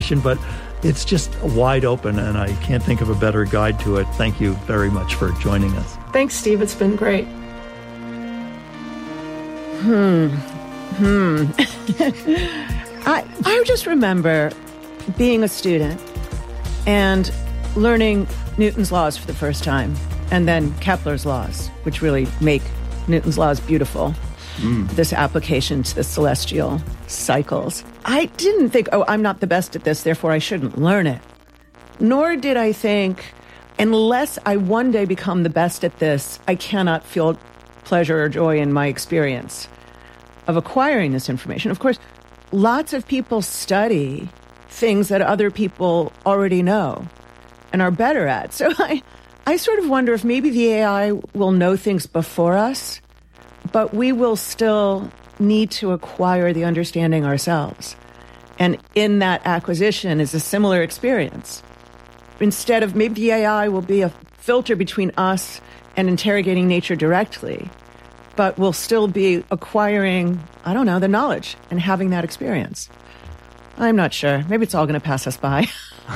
but it's just wide open, and I can't think of a better guide to it. Thank you very much for joining us. Thanks, Steve. It's been great. I just remember being a student and learning Newton's laws for the first time, and then Kepler's laws, which really make Newton's laws beautiful. This application to the celestial cycles. I didn't think, I'm not the best at this, therefore I shouldn't learn it. Nor did I think, unless I one day become the best at this, I cannot feel pleasure or joy in my experience of acquiring this information. Of course, lots of people study things that other people already know and are better at. So I sort of wonder if maybe the AI will know things before us, but we will still need to acquire the understanding ourselves. And in that acquisition is a similar experience. Instead of, maybe the AI will be a filter between us and interrogating nature directly, but we'll still be acquiring, the knowledge and having that experience. I'm not sure. Maybe it's all going to pass us by.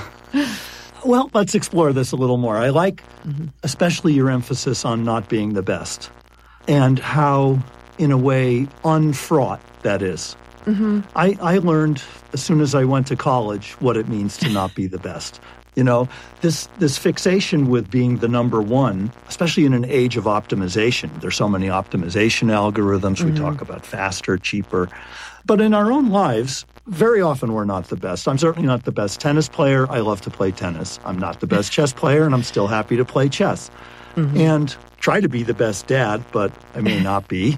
Well, let's explore this a little more. I like especially your emphasis on not being the best and how, in a way, unfraught that is. I learned as soon as I went to college what it means to not be the best. You know, this fixation with being the number one, especially in an age of optimization. There's so many optimization algorithms. We talk about faster, cheaper. But in our own lives, very often we're not the best. I'm certainly not the best tennis player. I love to play tennis. I'm not the best chess player, and I'm still happy to play chess. And try to be the best dad, but I may not be.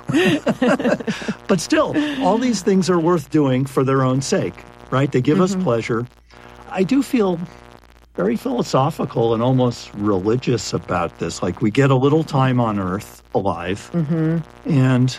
But still, all these things are worth doing for their own sake, right? They give us pleasure. I do feel very philosophical and almost religious about this. Like, we get a little time on Earth alive. And,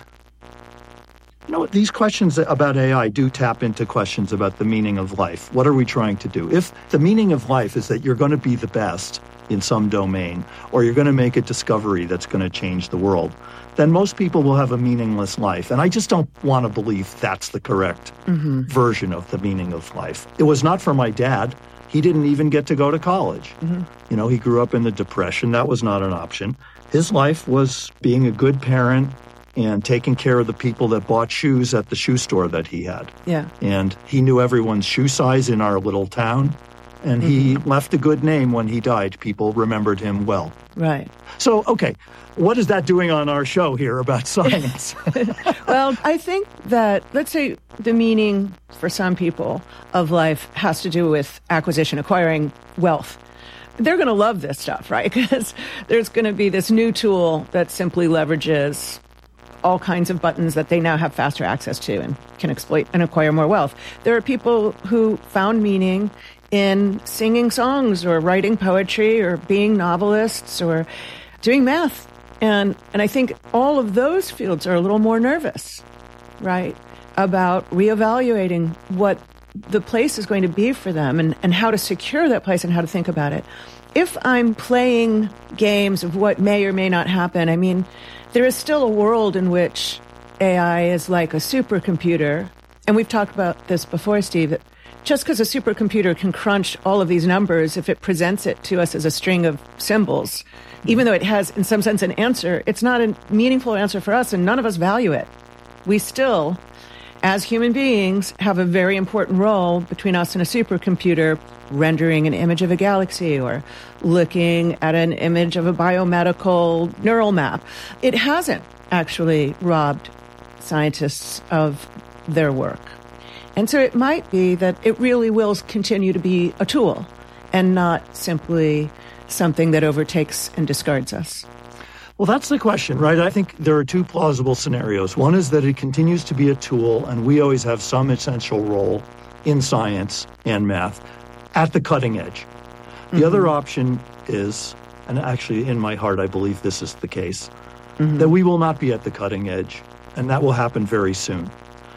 these questions about AI do tap into questions about the meaning of life. What are we trying to do? If the meaning of life is that you're going to be the best in some domain, or you're going to make a discovery that's going to change the world, then most people will have a meaningless life. And I just don't want to believe that's the correct version of the meaning of life. It was not for my dad. He didn't even get to go to college. He grew up in the Depression. That was not an option. His life was being a good parent and taking care of the people that bought shoes at the shoe store that he had. And he knew everyone's shoe size in our little town. And he left a good name when he died. People remembered him well. Right. So, okay, what is that doing on our show here about science? Well, I think that, let's say, the meaning for some people of life has to do with acquiring wealth. They're going to love this stuff, right? Because there's going to be this new tool that simply leverages all kinds of buttons that they now have faster access to and can exploit and acquire more wealth. There are people who found meaning in singing songs or writing poetry or being novelists or doing math. And I think all of those fields are a little more nervous, right, about reevaluating what the place is going to be for them and how to secure that place and how to think about it. If I'm playing games of what may or may not happen, there is still a world in which AI is like a supercomputer. And we've talked about this before, Steve, that just because a supercomputer can crunch all of these numbers, if it presents it to us as a string of symbols, even though it has, in some sense, an answer, it's not a meaningful answer for us, and none of us value it. We still, as human beings, have a very important role between us and a supercomputer, rendering an image of a galaxy or looking at an image of a biomedical neural map. It hasn't actually robbed scientists of their work. And so it might be that it really will continue to be a tool and not simply something that overtakes and discards us. Well, that's the question, right? I think there are two plausible scenarios. One is that it continues to be a tool, and we always have some essential role in science and math at the cutting edge. The other option is, and actually in my heart I believe this is the case, that we will not be at the cutting edge, and that will happen very soon.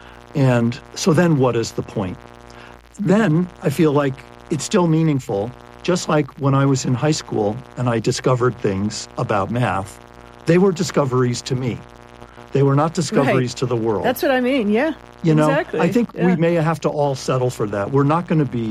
And so then what is the point? Then I feel like it's still meaningful, just like when I was in high school and I discovered things about math. They were discoveries to me. They were not discoveries to the world. That's what I mean, yeah. You know, exactly. I think we may have to all settle for that. We're not going to be